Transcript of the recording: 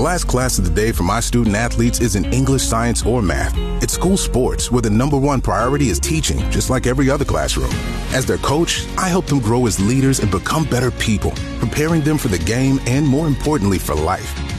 last class of the day for my student athletes isn't English, science, or math. It's school sports, where the number one priority is teaching, just like every other classroom. As their coach, I help them grow as leaders and become better people, preparing them for the game and, more importantly, for life.